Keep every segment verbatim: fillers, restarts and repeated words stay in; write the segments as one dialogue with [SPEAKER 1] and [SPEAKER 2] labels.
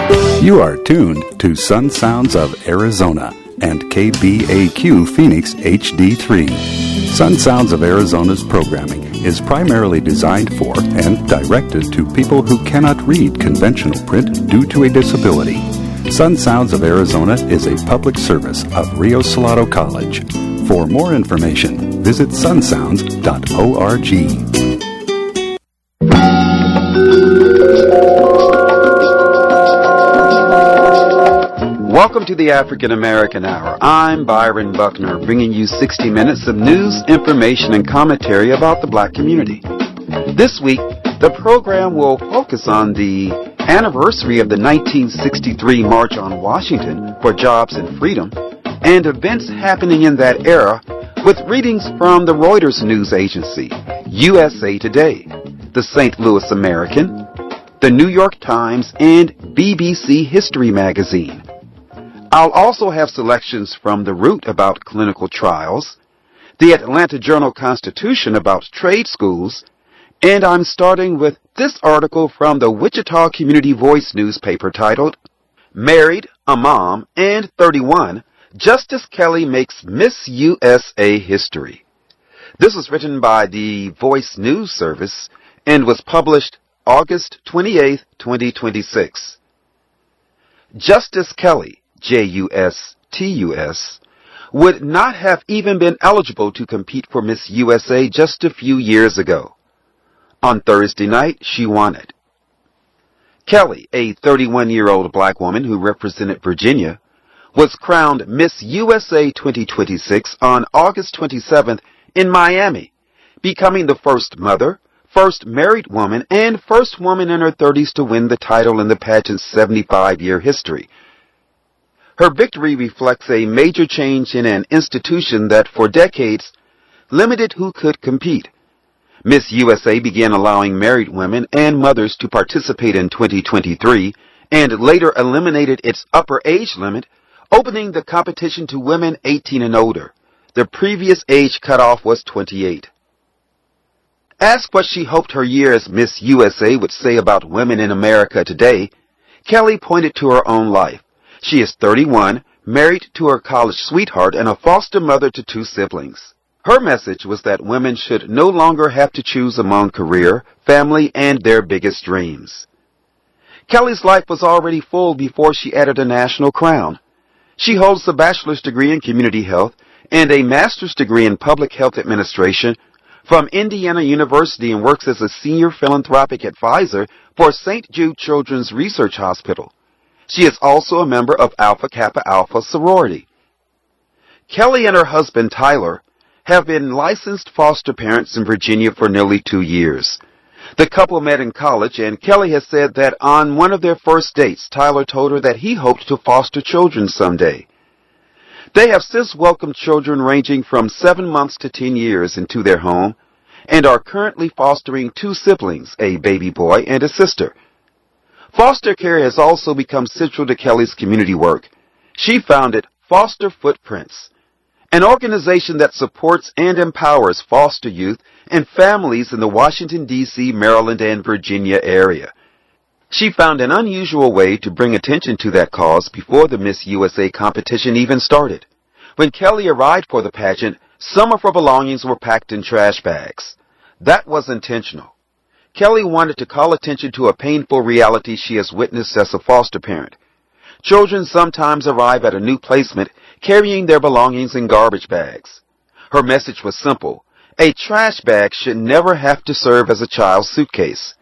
[SPEAKER 1] You are tuned to Sun Sounds of Arizona and K B A Q Phoenix H D three. Sun Sounds of Arizona's programming is primarily designed for and directed to people who cannot read conventional print due to a disability. Sun Sounds of Arizona is a public service of Rio Salado College. For more information, visit sun sounds dot org.
[SPEAKER 2] Welcome to the African American Hour. I'm Byron Buckner, bringing you sixty minutes of news, information, and commentary about the black community. This week, the program will focus on the anniversary of the nineteen sixty-three March on Washington for Jobs and Freedom, and events happening in that era, with readings from the Reuters news agency, U S A Today, the Saint Louis American, the New York Times, and B B C History magazine. I'll also have selections from The Root about clinical trials, the Atlanta Journal-Constitution about trade schools, and I'm starting with this article from the Wichita Community Voice newspaper titled, Married, a Mom, and thirty-one, Justice Kelly Makes Miss U S A History. This was written by the Voice News Service and was published August twenty-eighth, twenty twenty-six. Justice Kelly, J U S T U S, would not have even been eligible to compete for Miss U S A just a few years ago. On Thursday night, she won it. Kelly, a thirty-one-year-old black woman who represented Virginia, was crowned Miss U S A twenty twenty-six on August twenty-seventh in Miami, becoming the first mother, first married woman, and first woman in her thirties to win the title in the pageant's seventy-five-year history. Her victory reflects a major change in an institution that for decades limited who could compete. Miss U S A began allowing married women and mothers to participate in twenty twenty-three and later eliminated its upper age limit, opening the competition to women eighteen and older. The previous age cutoff was twenty-eight. Asked what she hoped her year as Miss U S A would say about women in America today, Kelly pointed to her own life. She is thirty-one, married to her college sweetheart, and a foster mother to two siblings. Her message was that women should no longer have to choose among career, family, and their biggest dreams. Kelly's life was already full before she added a national crown. She holds a bachelor's degree in community health and a master's degree in public health administration from Indiana University and works as a senior philanthropic advisor for Saint Jude Children's Research Hospital. She is also a member of Alpha Kappa Alpha sorority. Kelly and her husband, Tyler, have been licensed foster parents in Virginia for nearly two years. The couple met in college, and Kelly has said that on one of their first dates, Tyler told her that he hoped to foster children someday. They have since welcomed children ranging from seven months to ten years into their home and are currently fostering two siblings, a baby boy and a sister. Foster care has also become central to Kelly's community work. She founded Foster Footprints, an organization that supports and empowers foster youth and families in the Washington, D C, Maryland, and Virginia area. She found an unusual way to bring attention to that cause before the Miss U S A competition even started. When Kelly arrived for the pageant, some of her belongings were packed in trash bags. That was intentional. Kelly wanted to call attention to a painful reality she has witnessed as a foster parent. Children sometimes arrive at a new placement carrying their belongings in garbage bags. Her message was simple. A trash bag should never have to serve as a child's suitcase.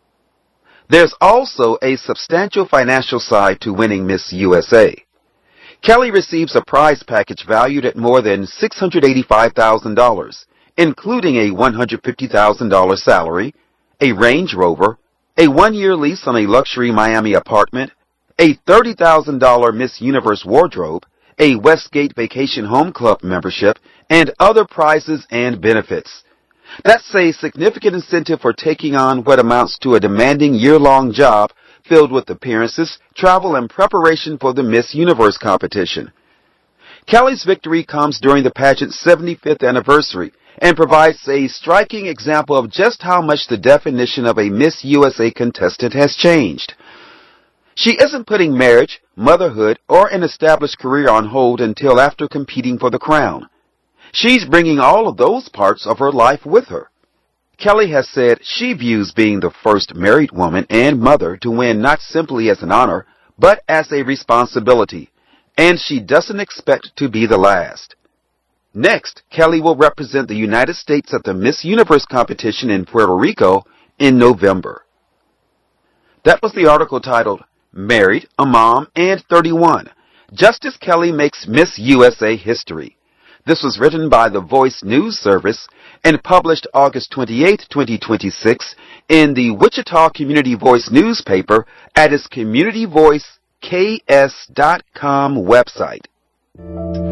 [SPEAKER 2] There's also a substantial financial side to winning Miss U S A. Kelly receives a prize package valued at more than six hundred eighty-five thousand dollars, including a one hundred fifty thousand dollars salary, a Range Rover, a one-year lease on a luxury Miami apartment, a thirty thousand dollars Miss Universe wardrobe, a Westgate Vacation Home Club membership, and other prizes and benefits. That's a significant incentive for taking on what amounts to a demanding year-long job filled with appearances, travel, and preparation for the Miss Universe competition. Kelly's victory comes during the pageant's seventy-fifth anniversary and provides a striking example of just how much the definition of a Miss U S A contestant has changed. She isn't putting marriage, motherhood, or an established career on hold until after competing for the crown. She's bringing all of those parts of her life with her. Kelly has said she views being the first married woman and mother to win not simply as an honor, but as a responsibility, and she doesn't expect to be the last. Next, Kelly will represent the United States at the Miss Universe competition in Puerto Rico in November. That was the article titled, Married, a Mom, and thirty-one. Justice Kelly Makes Miss U S A History. This was written by the Voice News Service and published August twenty-eighth, twenty twenty-six in the Wichita Community Voice newspaper at its community voice K S dot com website.